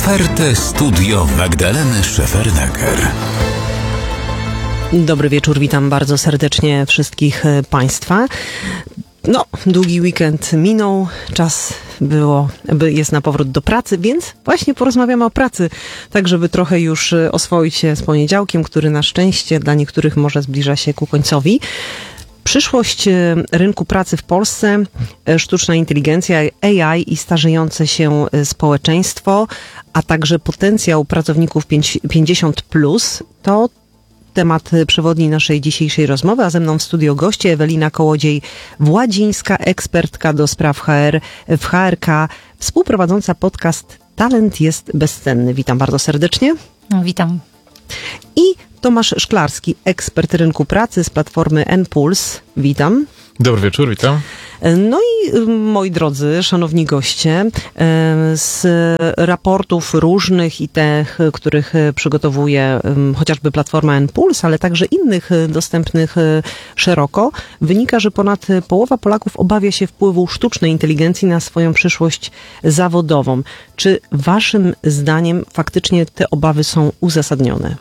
Ofertę Studio Magdaleny Szefernaker. Dobry wieczór, witam bardzo serdecznie wszystkich Państwa. Długi weekend minął, czas jest na powrót do pracy, więc właśnie porozmawiamy o pracy, tak żeby trochę już oswoić się z poniedziałkiem, który na szczęście dla niektórych może zbliża się ku końcowi. Przyszłość rynku pracy w Polsce, sztuczna inteligencja, AI i starzejące się społeczeństwo, a także potencjał pracowników 50+, to temat przewodni naszej dzisiejszej rozmowy, a ze mną w studio goście Ewelina Kołodziej-Władzińska, ekspertka do spraw HR w HRK, współprowadząca podcast Talent jest bezcenny. Witam bardzo serdecznie. Witam. I Tomasz Szklarski, ekspert rynku pracy z platformy N-Puls. Witam. Dobry wieczór, witam. No i moi drodzy, szanowni goście, z raportów różnych i tych, których przygotowuje chociażby platforma N-Puls, ale także innych dostępnych szeroko, wynika, że ponad połowa Polaków obawia się wpływu sztucznej inteligencji na swoją przyszłość zawodową. Czy waszym zdaniem faktycznie te obawy są uzasadnione?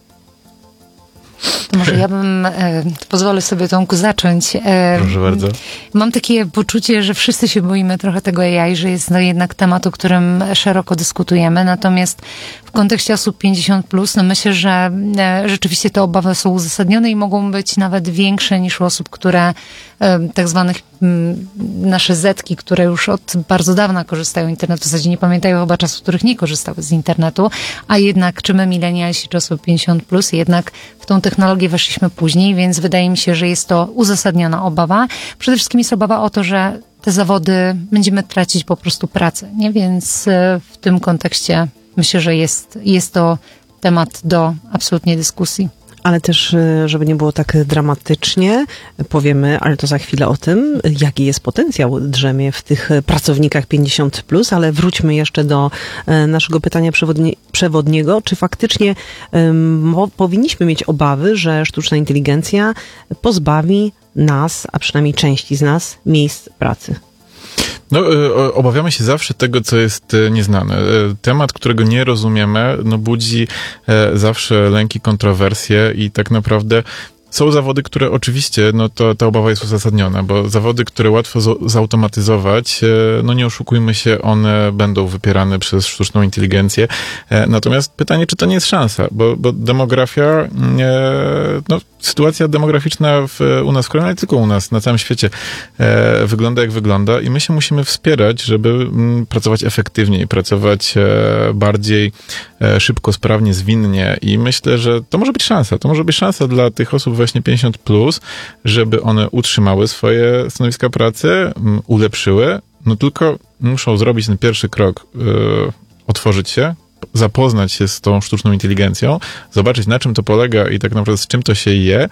To może ja pozwolę sobie, Tomku, zacząć. Proszę bardzo. Mam takie poczucie, że wszyscy się boimy trochę tego AI, że jest jednak temat, o którym szeroko dyskutujemy. Natomiast w kontekście osób 50+, myślę, że rzeczywiście te obawy są uzasadnione i mogą być nawet większe niż u osób, które tak zwanych nasze zetki, które już od bardzo dawna korzystają z internetu, w zasadzie nie pamiętają chyba czasów, w których nie korzystały z internetu, a jednak czy my milenialsi, czy osoby 50+, jednak w tą technologię weszliśmy później, więc wydaje mi się, że jest to uzasadniona obawa. Przede wszystkim jest obawa o to, że te zawody będziemy tracić po prostu pracę, nie? Więc w tym kontekście myślę, że jest to temat do absolutnie dyskusji. Ale też, żeby nie było tak dramatycznie, powiemy, ale to za chwilę o tym, jaki jest potencjał drzemie w tych pracownikach 50+, ale wróćmy jeszcze do naszego pytania przewodniego. Czy faktycznie powinniśmy mieć obawy, że sztuczna inteligencja pozbawi nas, a przynajmniej części z nas, miejsc pracy? Obawiamy się zawsze tego, co jest nieznane. Temat, którego nie rozumiemy, budzi zawsze lęki, kontrowersje i tak naprawdę są zawody, które oczywiście, ta obawa jest uzasadniona, bo zawody, które łatwo zautomatyzować, nie oszukujmy się, one będą wypierane przez sztuczną inteligencję. Natomiast pytanie, czy to nie jest szansa, bo demografia, sytuacja demograficzna u nas w kraju, ale nie tylko u nas, na całym świecie wygląda jak wygląda i my się musimy wspierać, żeby pracować efektywniej, pracować bardziej szybko, sprawnie, zwinnie i myślę, że to może być szansa. To może być szansa dla tych osób właśnie 50+, żeby one utrzymały swoje stanowiska pracy, ulepszyły, tylko muszą zrobić ten pierwszy krok, otworzyć się, zapoznać się z tą sztuczną inteligencją, zobaczyć, na czym to polega i tak naprawdę z czym to się je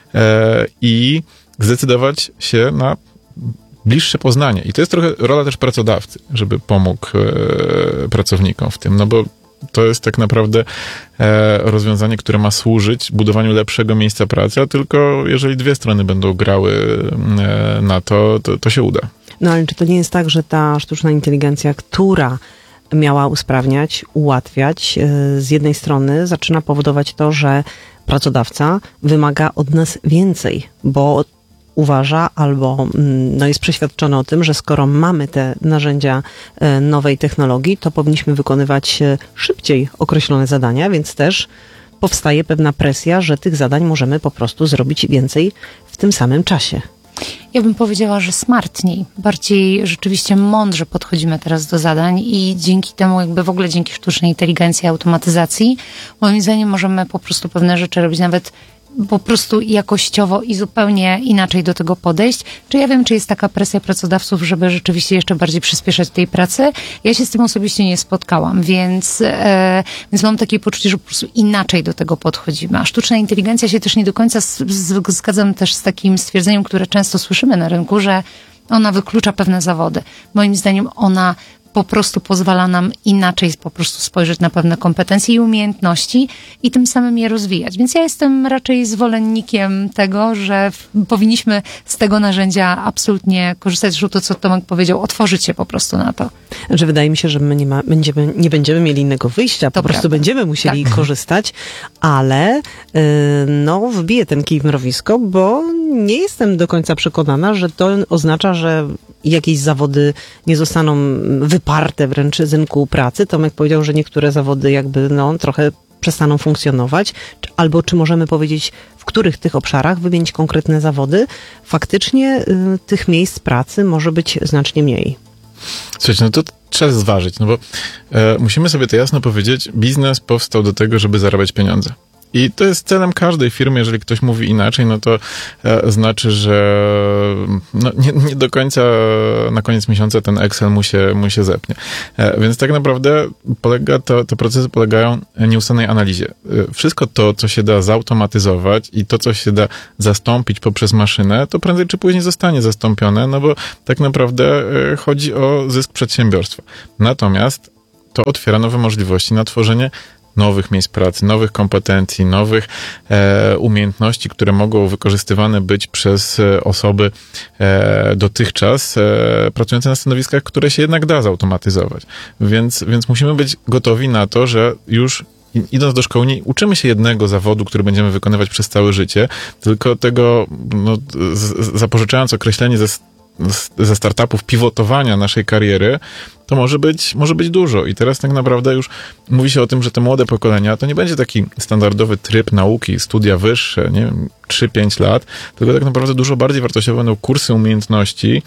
i zdecydować się na bliższe poznanie. I to jest trochę rola też pracodawcy, żeby pomógł pracownikom w tym, bo to jest tak naprawdę rozwiązanie, które ma służyć budowaniu lepszego miejsca pracy, a tylko jeżeli dwie strony będą grały na to się uda. Ale czy to nie jest tak, że ta sztuczna inteligencja, która miała usprawniać, ułatwiać, z jednej strony zaczyna powodować to, że pracodawca wymaga od nas więcej, bo uważa albo jest przeświadczony o tym, że skoro mamy te narzędzia nowej technologii, to powinniśmy wykonywać szybciej określone zadania, więc też powstaje pewna presja, że tych zadań możemy po prostu zrobić więcej w tym samym czasie. Ja bym powiedziała, że smartniej, bardziej rzeczywiście mądrze podchodzimy teraz do zadań i dzięki temu w ogóle dzięki sztucznej inteligencji, automatyzacji, moim zdaniem możemy po prostu pewne rzeczy robić nawet po prostu jakościowo i zupełnie inaczej do tego podejść. Czy ja wiem, czy jest taka presja pracodawców, żeby rzeczywiście jeszcze bardziej przyspieszać tej pracy? Ja się z tym osobiście nie spotkałam, więc mam takie poczucie, że po prostu inaczej do tego podchodzimy. A sztuczna inteligencja się też nie do końca zgadzam też z takim stwierdzeniem, które często słyszymy na rynku, że ona wyklucza pewne zawody. Moim zdaniem ona po prostu pozwala nam inaczej po prostu spojrzeć na pewne kompetencje i umiejętności i tym samym je rozwijać. Więc ja jestem raczej zwolennikiem tego, że powinniśmy z tego narzędzia absolutnie korzystać, że to, co Tomek powiedział, otworzyć się po prostu na to. Że wydaje mi się, że my nie będziemy mieli innego wyjścia, po prostu będziemy musieli korzystać, ale wbiję ten kij w mrowisko, bo nie jestem do końca przekonana, że to oznacza, że jakieś zawody nie zostaną wyparte wręcz z rynku pracy. Tomek powiedział, że niektóre zawody jakby trochę przestaną funkcjonować, albo czy możemy powiedzieć, w których tych obszarach, wymienić konkretne zawody, faktycznie tych miejsc pracy może być znacznie mniej. Słuchajcie, to trzeba zważyć, bo musimy sobie to jasno powiedzieć, biznes powstał do tego, żeby zarabiać pieniądze. I to jest celem każdej firmy. Jeżeli ktoś mówi inaczej, to znaczy, że nie do końca na koniec miesiąca ten Excel mu się zepnie. Więc tak naprawdę te procesy polegają na nieustannej analizie. Wszystko to, co się da zautomatyzować i to, co się da zastąpić poprzez maszynę, to prędzej czy później zostanie zastąpione, bo tak naprawdę chodzi o zysk przedsiębiorstwa. Natomiast to otwiera nowe możliwości na tworzenie nowych miejsc pracy, nowych kompetencji, nowych umiejętności, które mogą wykorzystywane być przez osoby dotychczas pracujące na stanowiskach, które się jednak da zautomatyzować. Więc musimy być gotowi na to, że już idąc do szkoły, nie uczymy się jednego zawodu, który będziemy wykonywać przez całe życie, tylko tego, zapożyczając określenie ze startupów, pivotowania naszej kariery, to może być dużo. I teraz tak naprawdę już mówi się o tym, że te młode pokolenia to nie będzie taki standardowy tryb nauki, studia wyższe, 3-5 lat, tylko tak naprawdę dużo bardziej wartościowe będą kursy umiejętności,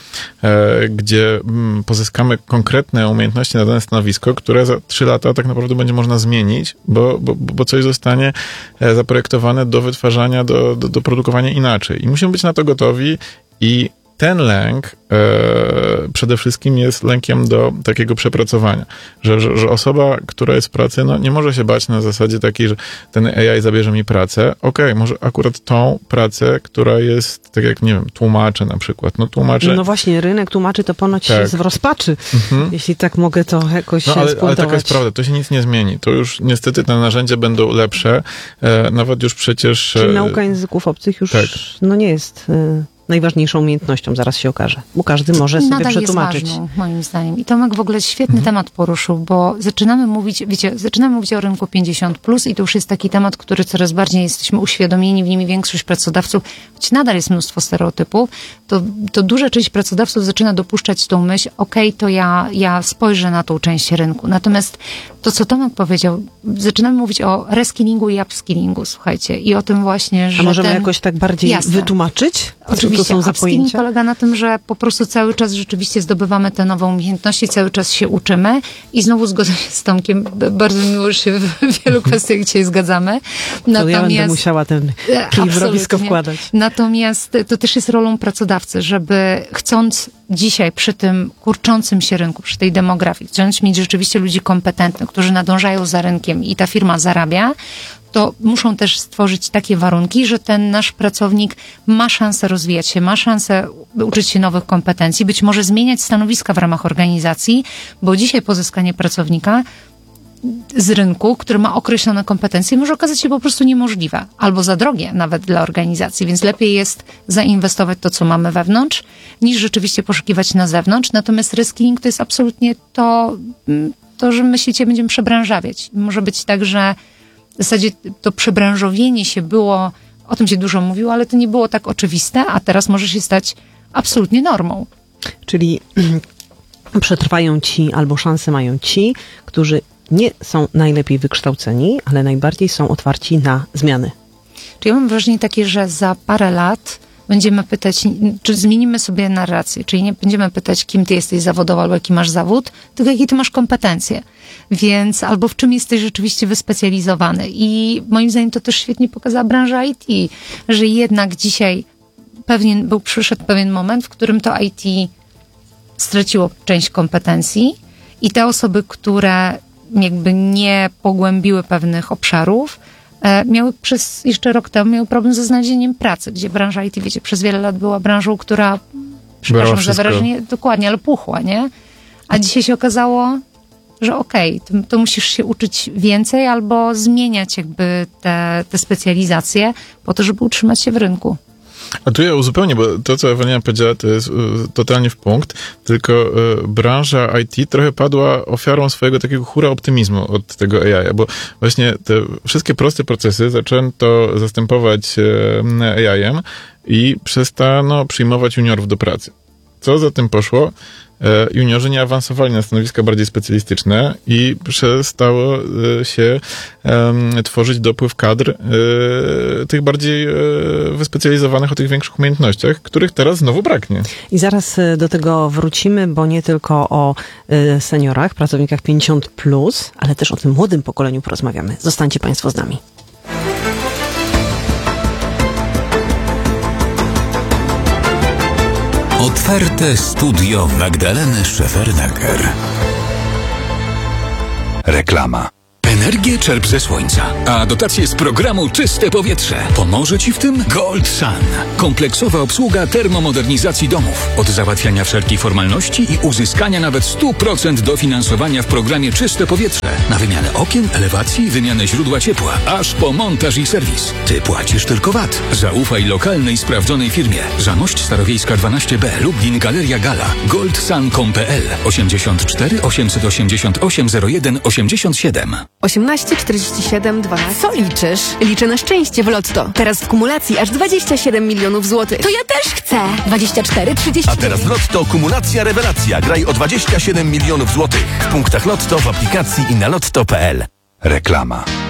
gdzie pozyskamy konkretne umiejętności na dane stanowisko, które za 3 lata tak naprawdę będzie można zmienić, bo coś zostanie zaprojektowane do wytwarzania, do produkowania inaczej. I musimy być na to gotowi i ten lęk przede wszystkim jest lękiem do takiego przepracowania, że osoba, która jest w pracy, nie może się bać na zasadzie takiej, że ten AI zabierze mi pracę. Okej, może akurat tą pracę, która jest, tak jak, tłumacze na przykład. Tłumacze... No właśnie, rynek tłumaczy to ponoć jest w rozpaczy, jeśli tak mogę to jakoś spuentować. Ale taka jest prawda, to się nic nie zmieni. To już niestety te narzędzia będą lepsze, nawet już przecież... Czyli nauka języków obcych już nie jest... najważniejszą umiejętnością, zaraz się okaże. Bo każdy może sobie przetłumaczyć. Jest ważną, moim zdaniem. I Tomek w ogóle świetny temat poruszył, bo zaczynamy mówić o rynku 50+, i to już jest taki temat, który coraz bardziej jesteśmy uświadomieni, w nim większość pracodawców, choć nadal jest mnóstwo stereotypów, to duża część pracodawców zaczyna dopuszczać tą myśl, to ja spojrzę na tą część rynku. Natomiast to, co Tomek powiedział, zaczynamy mówić o reskillingu i upskillingu, słuchajcie, i o tym właśnie, że... A możemy jakoś tak bardziej wytłumaczyć? Oczywiście, to są za pojęcia? Upskilling polega na tym, że po prostu cały czas rzeczywiście zdobywamy te nowe umiejętności, cały czas się uczymy i znowu zgodzę się z Tomkiem, bardzo miło, że się w wielu kwestiach dzisiaj zgadzamy. To ja będę musiała ten kij w mrowisko wkładać. Natomiast to też jest rolą pracodawcy, żeby chcąc dzisiaj przy tym kurczącym się rynku, przy tej demografii, chcąc mieć rzeczywiście ludzi kompetentnych, którzy nadążają za rynkiem i ta firma zarabia, to muszą też stworzyć takie warunki, że ten nasz pracownik ma szansę rozwijać się, ma szansę uczyć się nowych kompetencji, być może zmieniać stanowiska w ramach organizacji, bo dzisiaj pozyskanie pracownika z rynku, który ma określone kompetencje, może okazać się po prostu niemożliwe, albo za drogie nawet dla organizacji, więc lepiej jest zainwestować to, co mamy wewnątrz, niż rzeczywiście poszukiwać na zewnątrz. Natomiast reskilling to jest absolutnie to, że my się będziemy przebranżawiać. Może być tak, że w zasadzie to przebranżowienie się było, o tym się dużo mówiło, ale to nie było tak oczywiste, a teraz może się stać absolutnie normą. Czyli przetrwają ci, albo szanse mają ci, którzy nie są najlepiej wykształceni, ale najbardziej są otwarci na zmiany. Czyli ja mam wrażenie takie, że za parę lat będziemy pytać, czy zmienimy sobie narrację, czyli nie będziemy pytać, kim ty jesteś zawodowo, albo jaki masz zawód, tylko jakie ty masz kompetencje. Więc albo w czym jesteś rzeczywiście wyspecjalizowany. I moim zdaniem to też świetnie pokazała branża IT, że jednak dzisiaj przyszedł pewien moment, w którym to IT straciło część kompetencji i te osoby, które jakby nie pogłębiły pewnych obszarów, miały jeszcze rok temu problem ze znalezieniem pracy, gdzie branża IT, wiecie, przez wiele lat była branżą, która, przepraszam za wyrażenie, dokładnie, ale puchła, nie? A dzisiaj się okazało, że to musisz się uczyć więcej albo zmieniać jakby te specjalizacje po to, żeby utrzymać się w rynku. A tu ja uzupełnię, bo to, co Ewelina powiedziała, to jest totalnie w punkt, tylko branża IT trochę padła ofiarą swojego takiego hura optymizmu od tego AI, bo właśnie te wszystkie proste procesy zaczęto zastępować AI-em i przestano przyjmować juniorów do pracy. Co za tym poszło? Juniorzy nie awansowali na stanowiska bardziej specjalistyczne i przestało się tworzyć dopływ kadr tych bardziej wyspecjalizowanych o tych większych umiejętnościach, których teraz znowu braknie. I zaraz do tego wrócimy, bo nie tylko o seniorach, pracownikach 50+, ale też o tym młodym pokoleniu porozmawiamy. Zostańcie Państwo z nami. Otwarte studio Magdaleny Szefernaker. Reklama. Energię czerp ze słońca, a dotacje z programu Czyste Powietrze. Pomoże Ci w tym Gold Sun. Kompleksowa obsługa termomodernizacji domów. Od załatwiania wszelkich formalności i uzyskania nawet 100% dofinansowania w programie Czyste Powietrze. Na wymianę okien, elewacji, wymianę źródła ciepła, aż po montaż i serwis. Ty płacisz tylko VAT. Zaufaj lokalnej, sprawdzonej firmie. Zamość Starowiejska 12B, Lublin, Galeria Gala. goldsun.pl 84 888 01 87. 18 47 12. Co liczysz? Liczę na szczęście w Lotto. Teraz w kumulacji aż 27 milionów złotych. To ja też chcę! 24, 30. A teraz w Lotto kumulacja rewelacja. Graj o 27 milionów złotych. W punktach Lotto, w aplikacji i na lotto.pl. Reklama.